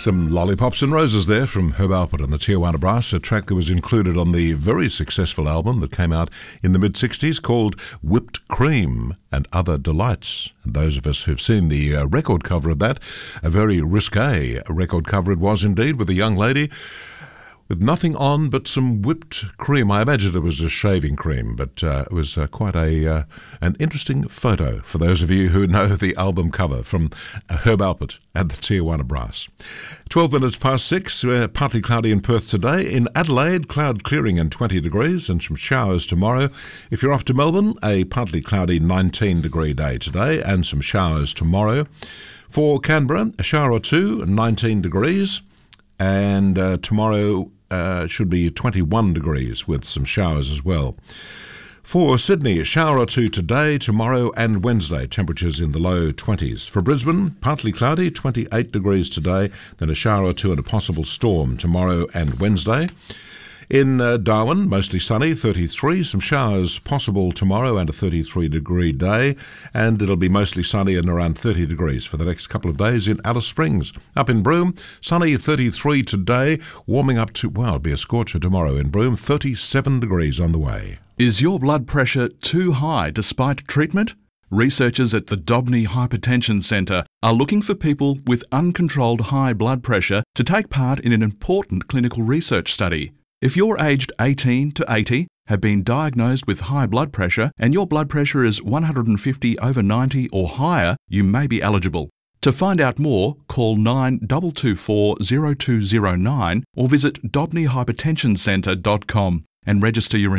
Some Lollipops and Roses there from Herb Alpert and the Tijuana Brass, a track that was included on the very successful album that came out in the mid-60s called Whipped Cream and Other Delights. And those of us who've seen the record cover of that, a very risque record cover it was indeed, with a young lady with nothing on but some whipped cream. I imagined it was just shaving cream, but it was quite an interesting photo for those of you who know the album cover from Herb Alpert and the Tijuana Brass. 12 minutes past 6, partly cloudy in Perth today. In Adelaide, cloud clearing and 20 degrees and some showers tomorrow. If you're off to Melbourne, a partly cloudy 19-degree day today and some showers tomorrow. For Canberra, a shower or two, 19 degrees, and tomorrow should be 21 degrees with some showers as well. For Sydney, a shower or two today, tomorrow and Wednesday, temperatures in the low 20s. For Brisbane, partly cloudy, 28 degrees today, then a shower or two and a possible storm tomorrow and Wednesday. In Darwin, mostly sunny, 33, some showers possible tomorrow and a 33-degree day, and it'll be mostly sunny and around 30 degrees for the next couple of days in Alice Springs. Up in Broome, sunny, 33 today, warming up to, well, it'll be a scorcher tomorrow in Broome, 37 degrees on the way. Is your blood pressure too high despite treatment? Researchers at the Dobney Hypertension Centre are looking for people with uncontrolled high blood pressure to take part in an important clinical research study. If you're aged 18 to 80, have been diagnosed with high blood pressure and your blood pressure is 150/90 or higher, you may be eligible. To find out more, call 9224 0209 or visit dobneyhypertensioncentre.com and register your